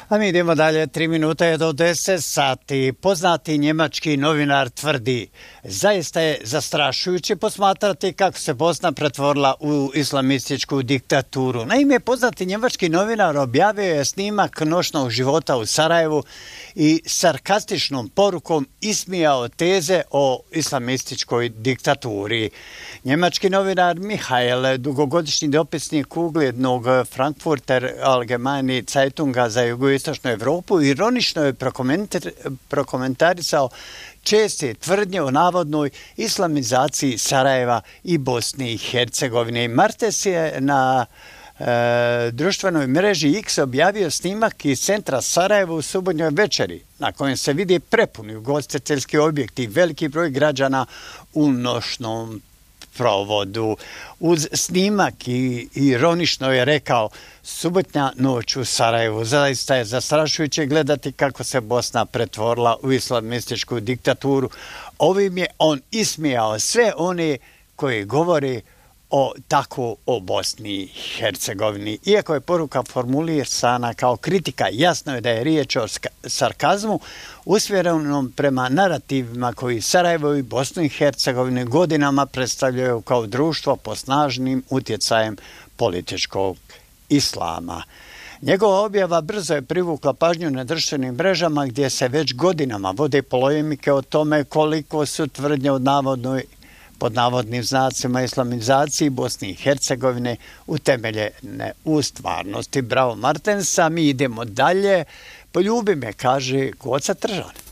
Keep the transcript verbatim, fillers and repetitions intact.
A mi idemo dalje, tri minute je do deset sati. Poznati njemački novinar tvrdi, zaista je zastrašujuće posmatrati kako se Bosna pretvorila u islamističku diktaturu. Naime, poznati njemački novinar objavio je snimak noćnog života u Sarajevu i sarkastičnom porukom ismijao teze o islamističkoj diktaturi. Njemački novinar Mihael, dugogodišnji dopisnik uglednog Frankfurter Allgemeine Zeitunga za jugoistočnu Evropu, ironično je prokomentarisao česte tvrdnje o navodnoj islamizaciji Sarajeva i Bosne i Hercegovine. Martes je na e, društvenoj mreži X objavio snimak iz centra Sarajeva u subotnjoj večeri, na kojem se vidi prepuni ugostiteljski objekti, veliki broj građana u noćnom provodu. Uz snimak i ironično je rekao, subotnja noć u Sarajevu. Zaista je zastrašujuće gledati kako se Bosna pretvorila u islamističku diktaturu. Ovim je on ismijao sve one koji govore o tako o Bosni i Hercegovini. Iako je poruka formulirana kao kritika, jasno je da je riječ o sarkazmu usmjerenom prema narativima koji Sarajevo i Bosnu i Hercegovine godinama predstavljaju kao društvo pod snažnim utjecajem političkog islama. Njegova objava brzo je privukla pažnju na društvenim mrežama gdje se već godinama vode polemike o tome koliko su tvrdnje od navodnoj pod navodnim znacima islamizaciji Bosne i Hercegovine utemeljene u stvarnosti. Bravo Martensa, mi idemo dalje. Poljubi me, kaže Goca Tržan.